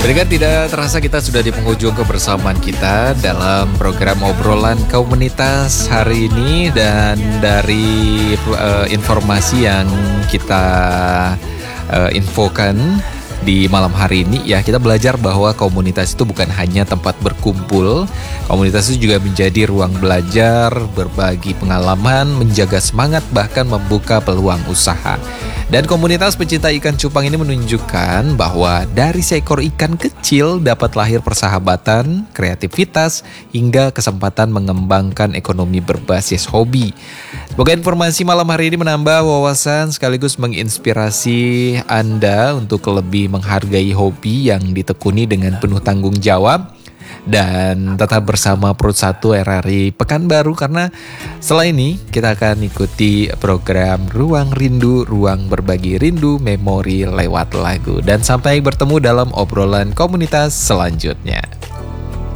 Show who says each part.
Speaker 1: Berikan tidak terasa kita sudah di penghujung kebersamaan kita dalam program obrolan komunitas hari ini. Dan dari informasi yang kita infokan di malam hari ini ya, kita belajar bahwa komunitas itu bukan hanya tempat berkumpul. Komunitas itu juga menjadi ruang belajar, berbagi pengalaman, menjaga semangat, bahkan membuka peluang usaha. Dan komunitas pecinta ikan cupang ini menunjukkan bahwa dari seekor ikan kecil dapat lahir persahabatan, kreativitas, hingga kesempatan mengembangkan ekonomi berbasis hobi. Semoga informasi malam hari ini menambah wawasan sekaligus menginspirasi Anda untuk lebih menghargai hobi yang ditekuni dengan penuh tanggung jawab. Dan tetap bersama Perut Satu RRI Pekanbaru, karena setelah ini kita akan ikuti program Ruang Rindu, ruang berbagi rindu memori lewat lagu. Dan sampai bertemu dalam obrolan komunitas selanjutnya.